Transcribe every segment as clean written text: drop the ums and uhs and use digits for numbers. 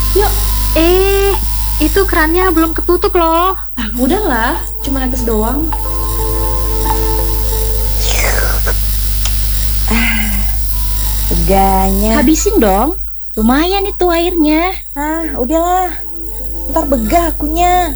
Yuk. Itu kerannya belum ketutup loh. Ah, udahlah, cuma netes doang. Teganya. Habisin dong. Lumayan itu airnya. Udahlah. Ntar begah akunya.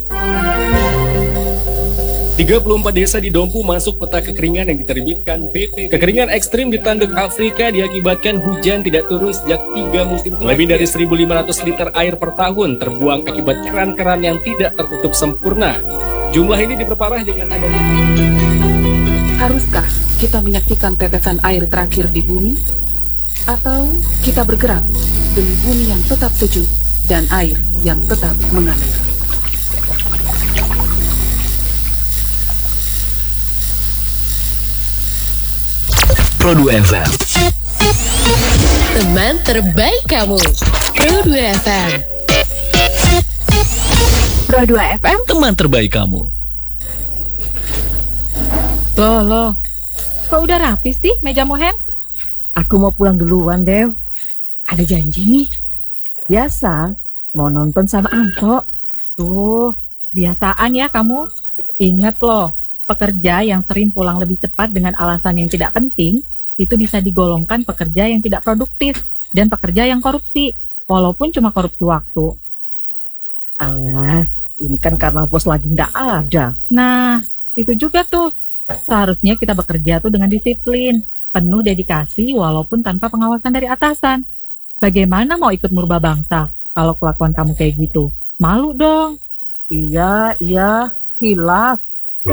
34 desa di Dompu masuk peta kekeringan yang diterbitkan BP. Kekeringan ekstrim di tanduk Afrika diakibatkan hujan tidak turun sejak 3 musim. Lebih dari 1.500 liter air per tahun terbuang akibat keran-keran yang tidak tertutup sempurna. Jumlah ini diperparah dengan adanya. Haruskah kita menyaksikan tetesan air terakhir di bumi? Atau kita bergerak demi bumi yang tetap sejuk dan air yang tetap mengalir? Pro2 FM. Teman terbaik kamu. Pro2 FM. Pro2 FM. Teman terbaik kamu. Loh. Kok udah rapi sih meja mohen? Aku mau pulang duluan, Dew. Ada janji nih. Biasa, mau nonton sama Angko. Tuh, biasaan ya kamu. Ingat loh, pekerja yang sering pulang lebih cepat dengan alasan yang tidak penting, itu bisa digolongkan pekerja yang tidak produktif dan pekerja yang korupsi, walaupun cuma korupsi waktu. Ini kan karena bos lagi nggak ada. Nah, itu juga tuh. Seharusnya kita bekerja tuh dengan disiplin, penuh dedikasi walaupun tanpa pengawasan dari atasan. Bagaimana mau ikut merubah bangsa kalau kelakuan kamu kayak gitu? Malu dong. Iya, hilaf.